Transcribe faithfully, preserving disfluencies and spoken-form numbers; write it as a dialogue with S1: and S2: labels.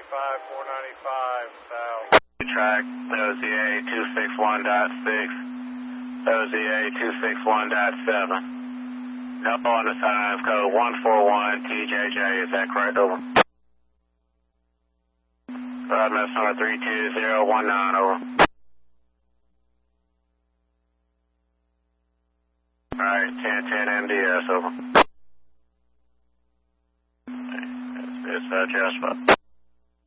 S1: five, four ninety-five, south.
S2: Track O Z A two six one point six, O Z A two six one point seven. No on the signs, code one four one T J J, is that correct? Over. Uh, Miss number three two zero one nine, over. Alright, ten ten M D S, over. It's, it's uh, just